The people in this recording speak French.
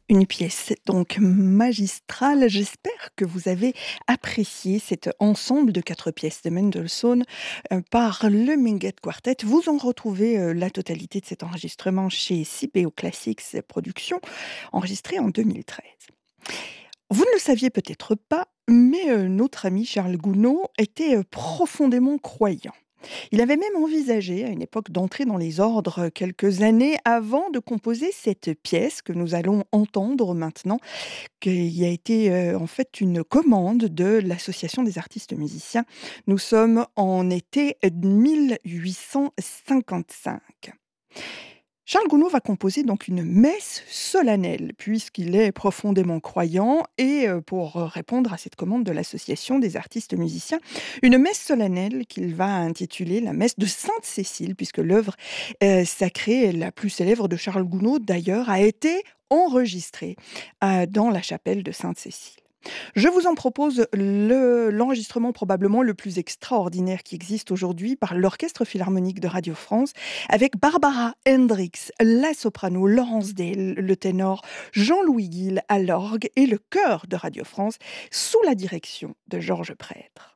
Une pièce donc magistrale. J'espère que vous avez apprécié cet ensemble de 4 pièces de Mendelssohn, par le Minguet Quartet. Vous en retrouvez, la totalité de cet enregistrement chez Sibeo Classics Productions, enregistré en 2013. Vous ne le saviez peut-être pas, mais, notre ami Charles Gounod était, profondément croyant. Il avait même envisagé à une époque d'entrer dans les ordres quelques années avant de composer cette pièce que nous allons entendre maintenant, qui a été, en fait une commande de l'Association des artistes musiciens. Nous sommes en été 1855. Charles Gounod va composer donc une messe solennelle, puisqu'il est profondément croyant et pour répondre à cette commande de l'Association des artistes musiciens, une messe solennelle qu'il va intituler la messe de Sainte-Cécile, puisque l'œuvre sacrée la plus célèbre de Charles Gounod d'ailleurs a été enregistrée dans la chapelle de Sainte-Cécile. Je vous en propose l'enregistrement probablement le plus extraordinaire qui existe aujourd'hui par l'Orchestre Philharmonique de Radio France, avec Barbara Hendricks, la soprano, Laurence Day, le ténor, Jean-Louis Guil à l'orgue et le chœur de Radio France, sous la direction de Georges Prêtre.